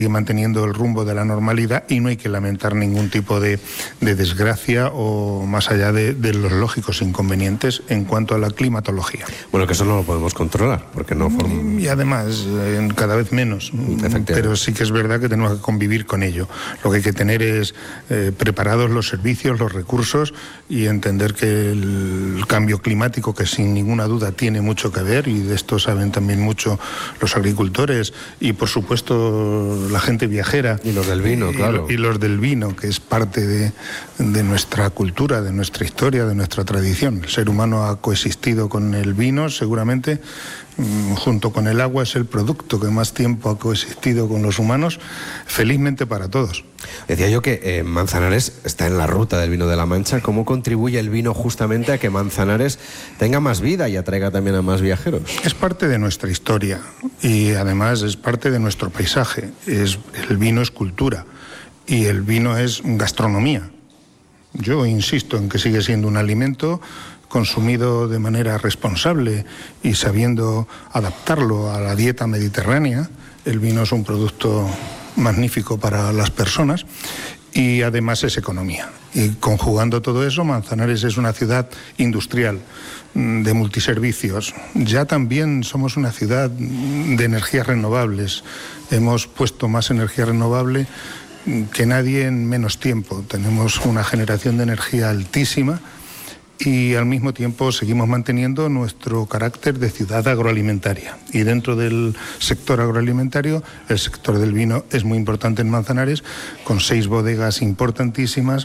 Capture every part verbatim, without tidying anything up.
manteniendo el rumbo de la normalidad y no hay que lamentar ningún tipo de, de desgracia o más allá de, de los lógicos inconvenientes en cuanto a la climatología. Bueno, que eso no lo podemos controlar, porque no forma... Y además, eh, cada vez menos, pero sí que es verdad que tenemos que convivir con ello. Lo que hay que tener es eh, preparados los servicios, los recursos y entender que el cambio climático, que sin ninguna duda tiene mucho que ver, y de esto saben también mucho los agricultores y por supuesto la gente viajera. Y los del vino, y, claro. Y los del vino, que es parte de, de nuestra cultura, de nuestra historia, de nuestra tradición. El ser humano ha coexistido con el vino, seguramente, junto con el agua, es el producto que más tiempo ha coexistido con los humanos, felizmente para todos. Decía yo que eh, Manzanares está en la ruta del vino de la Mancha. ¿Cómo contribuye el vino justamente a que Manzanares tenga más vida y atraiga también a más viajeros? Es parte de nuestra historia y además es parte de nuestro paisaje. Es, el vino es cultura y el vino es gastronomía. Yo insisto en que sigue siendo un alimento consumido de manera responsable y sabiendo adaptarlo a la dieta mediterránea. El vino es un producto magnífico para las personas y además es economía. Y conjugando todo eso, Manzanares es una ciudad industrial de multiservicios. Ya también somos una ciudad de energías renovables. Hemos puesto más energía renovable que nadie en menos tiempo. Tenemos una generación de energía altísima y al mismo tiempo seguimos manteniendo nuestro carácter de ciudad agroalimentaria. Y dentro del sector agroalimentario, el sector del vino es muy importante en Manzanares, con seis bodegas importantísimas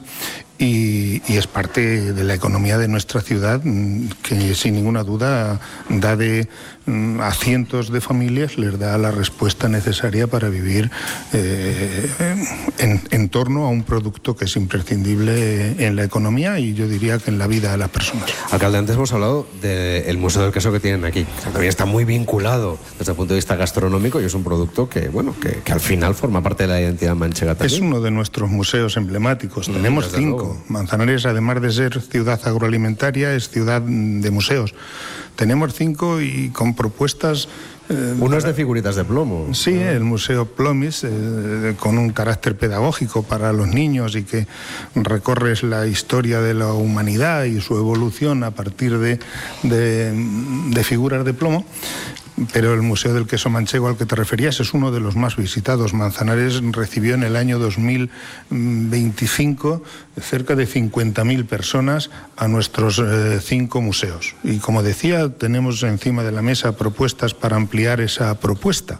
y, y es parte de la economía de nuestra ciudad, que sin ninguna duda da de, a cientos de familias, les da la respuesta necesaria para vivir eh, en, en torno a un producto que es imprescindible en la economía y yo diría que en la vida de las personas. Alcalde, antes hemos hablado del Museo del Queso que tienen aquí. O sea, también está muy vinculado desde el punto de vista gastronómico y es un producto que, bueno, que, que al final forma parte de la identidad manchega también. Es uno de nuestros museos emblemáticos. Mm, Tenemos cinco. Luego. Manzanares, además de ser ciudad agroalimentaria, es ciudad de museos. Tenemos cinco y con propuestas... Eh, Uno es de figuritas de plomo. Sí, el Museo Plomis, eh, con un carácter pedagógico para los niños y que recorres la historia de la humanidad y su evolución a partir de, de, de figuras de plomo. Pero el Museo del Queso Manchego al que te referías es uno de los más visitados. Manzanares recibió en el año dos mil veinticinco cerca de cincuenta mil personas a nuestros eh, cinco museos. Y como decía, tenemos encima de la mesa propuestas para ampliar esa propuesta.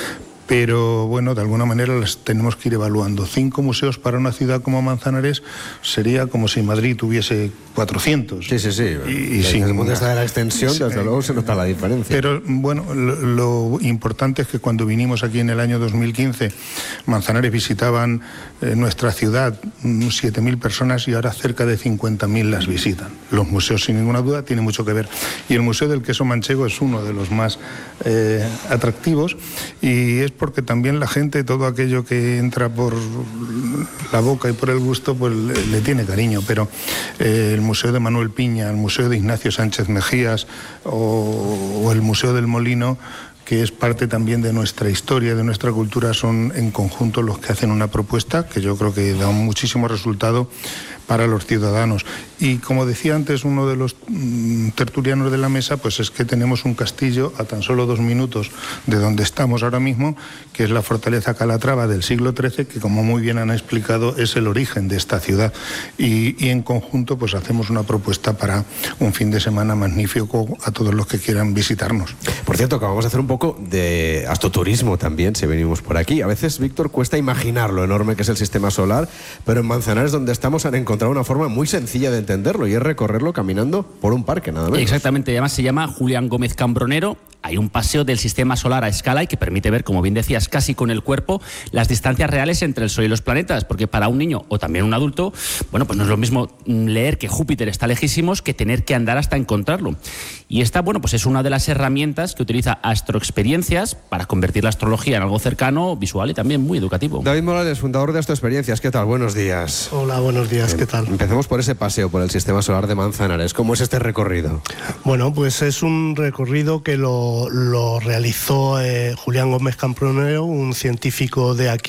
Pero bueno, de alguna manera las tenemos que ir evaluando. Cinco museos para una ciudad como Manzanares sería como si Madrid tuviese cuatrocientos. Sí, sí, sí. Y, y sin el punto de vista de la extensión, sí, desde luego se nota la diferencia. Pero bueno, lo, lo importante es que cuando vinimos aquí en el año dos mil quince, Manzanares visitaban eh, nuestra ciudad siete mil personas y ahora cerca de cincuenta mil las visitan. Los museos, sin ninguna duda, tienen mucho que ver. Y el Museo del Queso Manchego es uno de los más eh, atractivos y es porque también la gente, todo aquello que entra por la boca y por el gusto, pues le, le tiene cariño. Pero eh, el Museo de Manuel Piña, el Museo de Ignacio Sánchez Mejías o, o el Museo del Molino, que es parte también de nuestra historia, de nuestra cultura, son en conjunto los que hacen una propuesta que yo creo que da un muchísimo resultado para los ciudadanos. Y como decía antes uno de los mm, tertulianos de la mesa, pues es que tenemos un castillo a tan solo dos minutos de donde estamos ahora mismo, que es la fortaleza Calatrava del siglo trece, que como muy bien han explicado es el origen de esta ciudad. Y, y en conjunto pues hacemos una propuesta para un fin de semana magnífico a todos los que quieran visitarnos. Por cierto, que vamos a hacer un poco de astroturismo también, si venimos por aquí. A veces, Víctor, cuesta imaginar lo enorme que es el sistema solar, pero en Manzanares, donde estamos, han encontrado una forma muy sencilla de entenderlo y es recorrerlo caminando por un parque, nada menos. Exactamente, además se llama Julián Gómez Cambronero. Hay un paseo del sistema solar a escala y que permite ver, como bien decías, casi con el cuerpo, las distancias reales entre el Sol y los planetas, porque para un niño o también un adulto, bueno, pues no es lo mismo leer que Júpiter está lejísimos que tener que andar hasta encontrarlo. Y esta, bueno, pues es una de las herramientas que utiliza Astroexperiencias para convertir la astrología en algo cercano, visual y también muy educativo. David Morales, fundador de Astroexperiencias, ¿qué tal? Buenos días. Hola, buenos días, ¿qué tal? Empecemos por ese paseo por el sistema solar de Manzanares. ¿Cómo es este recorrido? Bueno, pues es un recorrido que lo lo, lo realizó eh, Julián Gómez Cambronero, un científico de aquí